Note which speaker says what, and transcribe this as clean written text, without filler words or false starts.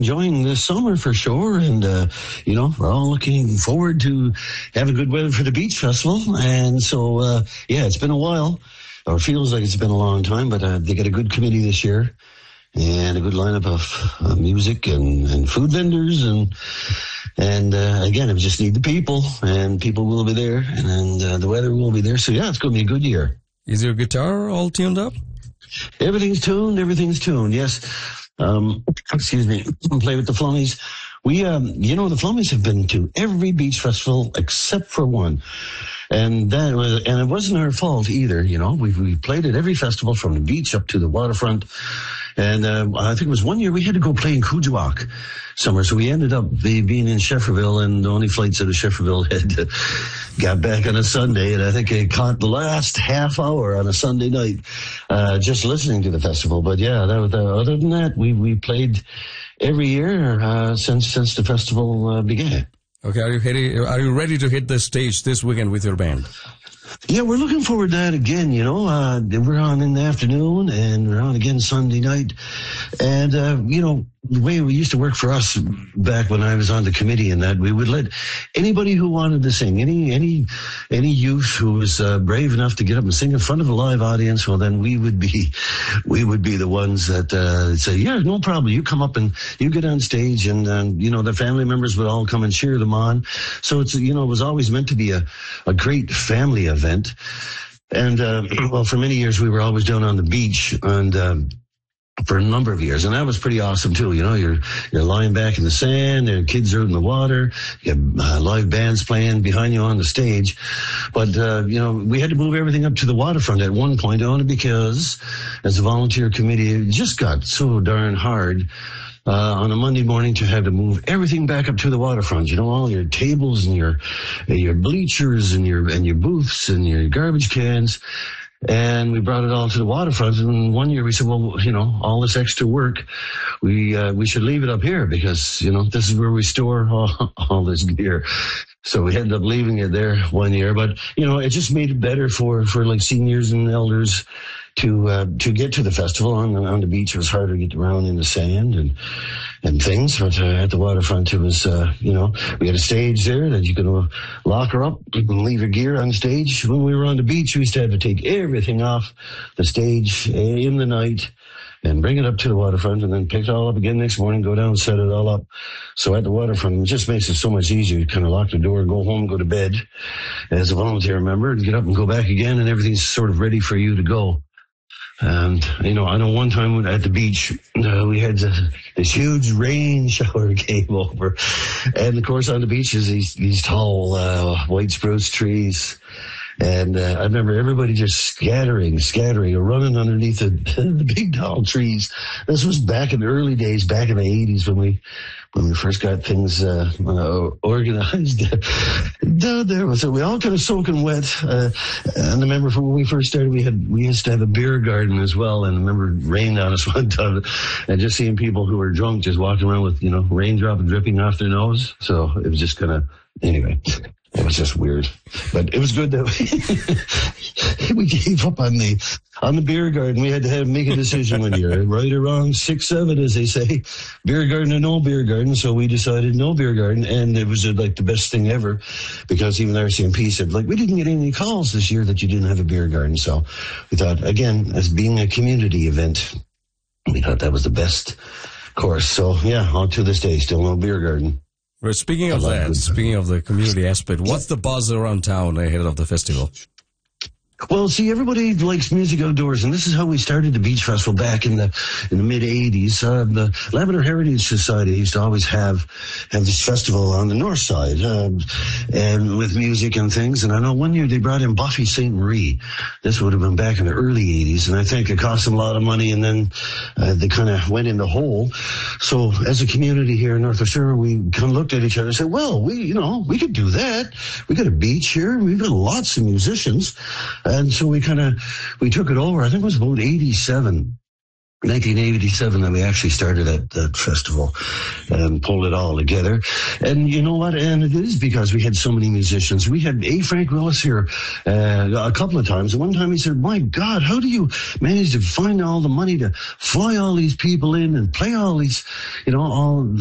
Speaker 1: enjoying this summer for sure, and we're all looking forward to having good weather for the beach festival. And so, it's been a while, or feels like it's been a long time, but they got a good committee this year and a good lineup of music and food vendors, and again, we just need the people, and people will be there, and the weather will be there. So yeah, it's going to be a good year.
Speaker 2: Is your guitar all tuned up?
Speaker 1: Everything's tuned. Yes. Excuse me. Play with the Flummies. We, the Flummies have been to every beach festival except for one. And it wasn't our fault either. We played at every festival from the beach up to the waterfront. And I think it was one year we had to go play in Kuujjuaq somewhere. So we ended up being in Schefferville, and the only flights out of Schefferville got back on a Sunday. And I think I caught the last half hour on a Sunday night just listening to the festival. But yeah, other than that, we played every year since the festival began.
Speaker 2: Okay, are you ready to hit the stage this weekend with your band?
Speaker 1: Yeah, we're looking forward to that again, we're on in the afternoon, and we're on again Sunday night. And, the way we used to work for us back when I was on the committee, and that we would let anybody who wanted to sing, any youth who was brave enough to get up and sing in front of a live audience, well, then we would be the ones that say, yeah, no problem. You come up and you get on stage, and the family members would all come and cheer them on. So it's, it was always meant to be a great family event. And for many years we were always down on the beach, and for a number of years, and that was pretty awesome too. You're lying back in the sand, and kids are in the water. You have live bands playing behind you on the stage. But we had to move everything up to the waterfront at one point, only because, as a volunteer committee, it just got so darn hard on a Monday morning to have to move everything back up to the waterfront. All your tables and your bleachers and your booths and your garbage cans. And we brought it all to the waterfront. And one year we said, well, all this extra work, we should leave it up here, because, this is where we store all this gear. So we ended up leaving it there one year. But, it just made it better for like seniors and elders to get to the festival. On the beach, it was harder to get around in the sand and things. But at the waterfront, it was, we had a stage there that you could lock her up and leave your gear on stage. When we were on the beach, we used to have to take everything off the stage in the night and bring it up to the waterfront, and then pick it all up again next morning, go down and set it all up. So at the waterfront, it just makes it so much easier. You kind of lock the door, go home, go to bed as a volunteer member, and get up and go back again, and everything's sort of ready for you to go. And, I know one time at the beach, we had this huge rain shower came over. And, of course, on the beach is these tall white spruce trees. And I remember everybody just scattering, or running underneath the big tall trees. This was back in the early days, back in the 80s, when we first got things organized down there. So we all kind of soaking wet. And I remember when we first started, we used to have a beer garden as well. And I remember it rained on us one time, and just seeing people who were drunk just walking around with, raindrop dripping off their nose. So it was just kind of, anyway. It was just weird, but it was good that we gave up on the beer garden. We had to make a decision one year, right or wrong, 6-7, as they say, beer garden or no beer garden. So we decided no beer garden, and it was like the best thing ever, because even RCMP said, we didn't get any calls this year that you didn't have a beer garden. So we thought, again, as being a community event, we thought that was the best course. So yeah, on to this day, still no beer garden.
Speaker 2: Well, speaking of the community aspect, what's the buzz around town ahead of the festival?
Speaker 1: Well, see, everybody likes music outdoors, and this is how we started the Beach Festival back in the mid-'80s. The Labrador Heritage Society used to always have this festival on the north side, and with music and things. And I know one year they brought in Buffy St. Marie. This would have been back in the early 80s, and I think it cost them a lot of money, and then they kind of went in the hole. So as a community here in North Australia, we kind of looked at each other and said, well, we could do that. We got a beach here. We've got lots of musicians. And so we took it over. I think it was about 87. 1987 that we actually started that festival and pulled it all together. And you know what? And it is because we had so many musicians. We had A. Frank Willis here a couple of times. One time he said, my God, how do you manage to find all the money to fly all these people in and play all these, all